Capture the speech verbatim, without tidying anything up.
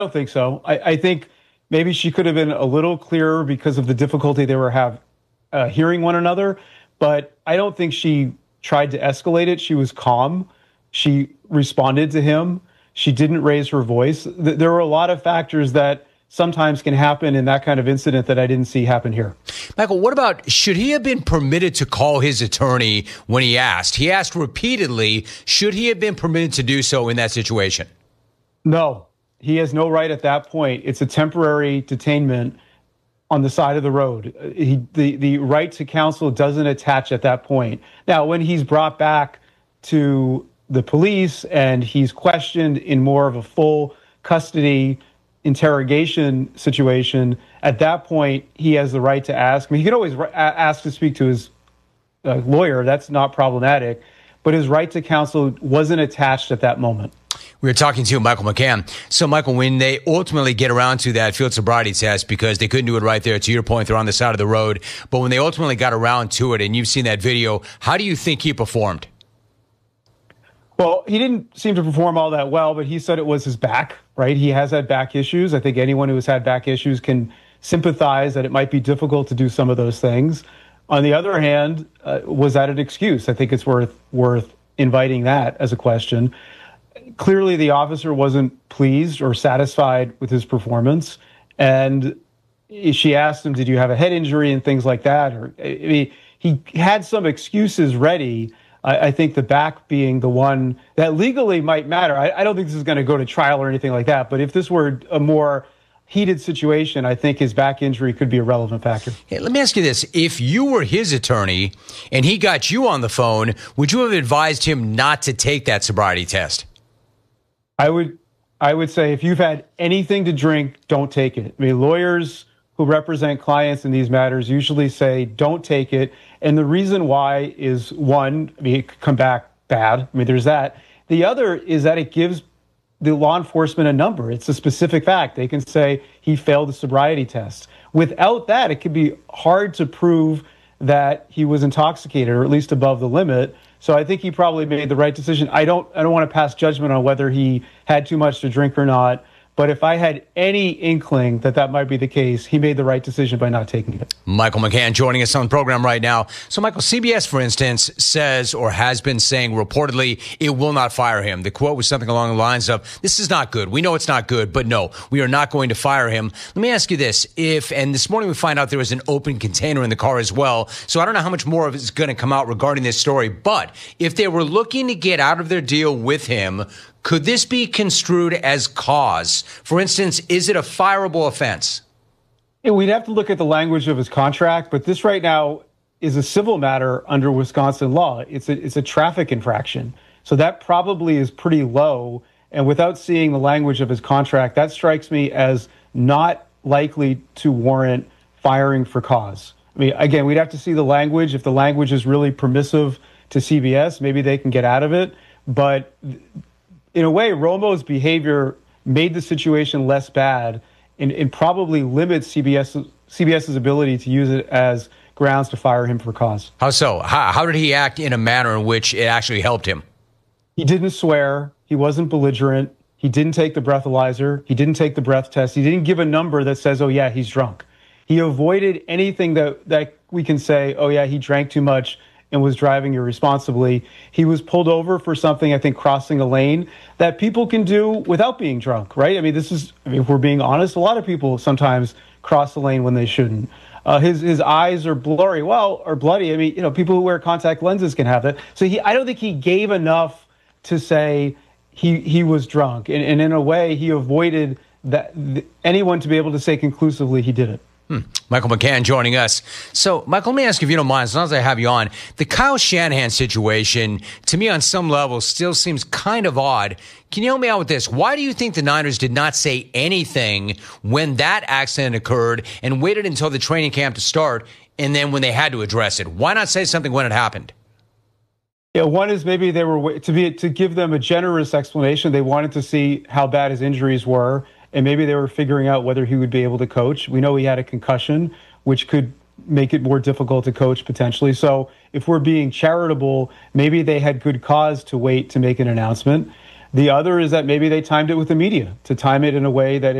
don't think so. I, I think maybe she could have been a little clearer because of the difficulty they were have uh, hearing one another. But I don't think she tried to escalate it. She was calm. She responded to him. She didn't raise her voice. Th- there were a lot of factors that sometimes can happen in that kind of incident that I didn't see happen here. Michael, what about, should he have been permitted to call his attorney when he asked? He asked repeatedly, should he have been permitted to do so in that situation? No, he has no right at that point. It's a temporary detainment on the side of the road. He, the, the right to counsel doesn't attach at that point. Now, when he's brought back to the police and he's questioned in more of a full custody interrogation situation, at that point, he has the right to ask. I mean, he could always ask to speak to his uh, lawyer. That's not problematic. But his right to counsel wasn't attached at that moment. We were talking to Michael McCann. So, Michael, when they ultimately get around to that field sobriety test, because they couldn't do it right there, to your point, they're on the side of the road. But when they ultimately got around to it, and you've seen that video, how do you think he performed? Well, he didn't seem to perform all that well, but he said it was his back, right? He has had back issues. I think anyone who has had back issues can sympathize that it might be difficult to do some of those things. On the other hand, uh, was that an excuse? I think it's worth worth inviting that as a question. Clearly, the officer wasn't pleased or satisfied with his performance. And she asked him, did you have a head injury and things like that? Or I mean, he had some excuses ready. I, I think the back being the one that legally might matter. I, I don't think this is going to go to trial or anything like that. But if this were a more heated situation, I think his back injury could be a relevant factor. Hey, let me ask you this. If you were his attorney and he got you on the phone, would you have advised him not to take that sobriety test? I would I would say if you've had anything to drink, don't take it. I mean, lawyers who represent clients in these matters usually say don't take it. And the reason why is, one, I mean, it could come back bad. I mean, there's that. The other is that it gives the law enforcement a number. It's a specific fact. They can say he failed the sobriety test. Without that, it could be hard to prove that he was intoxicated or at least above the limit. So I think he probably made the right decision. I don't I don't want to pass judgment on whether he had too much to drink or not. But if I had any inkling that that might be the case, he made the right decision by not taking it. Michael McCann joining us on the program right now. So, Michael, C B S, for instance, says or has been saying reportedly it will not fire him. The quote was something along the lines of, this is not good. We know it's not good, but no, we are not going to fire him. Let me ask you this. If, and this morning we find out there was an open container in the car as well. So I don't know how much more of it is going to come out regarding this story. But if they were looking to get out of their deal with him, could this be construed as cause? For instance, is it a fireable offense? Yeah, we'd have to look at the language of his contract, but this right now is a civil matter under Wisconsin law. It's a, it's a traffic infraction. So that probably is pretty low. And without seeing the language of his contract, that strikes me as not likely to warrant firing for cause. I mean, again, we'd have to see the language. If the language is really permissive to C B S, maybe they can get out of it. But in a way, Romo's behavior made the situation less bad and, and probably limits C B S, CBS's ability to use it as grounds to fire him for cause. How so? How, how did he act in a manner in which it actually helped him? He didn't swear. He wasn't belligerent. He didn't take the breathalyzer. He didn't take the breath test. He didn't give a number that says, oh, yeah, he's drunk. He avoided anything that, that we can say, oh, yeah, he drank too much and was driving irresponsibly. He was pulled over for something, I think, crossing a lane that people can do without being drunk, right? I mean, this is, I mean, if we're being honest, a lot of people sometimes cross the lane when they shouldn't. Uh, his his eyes are blurry, well, or bloody. I mean, you know, people who wear contact lenses can have that. So he, I don't think he gave enough to say he he was drunk. And, and in a way, he avoided that th- anyone to be able to say conclusively he did it. Hmm. Michael McCann joining us. So, Michael, let me ask you, if you don't mind, as long as I have you on, the Kyle Shanahan situation, to me on some level, still seems kind of odd. Can you help me out with this? Why do you think the Niners did not say anything when that accident occurred and waited until the training camp to start and then when they had to address it? Why not say something when it happened? Yeah, one is maybe they were to be to give them a generous explanation. They wanted to see how bad his injuries were. And maybe they were figuring out whether he would be able to coach. We know he had a concussion, which could make it more difficult to coach potentially. So if we're being charitable, maybe they had good cause to wait to make an announcement. The other is that maybe they timed it with the media to time it in a way that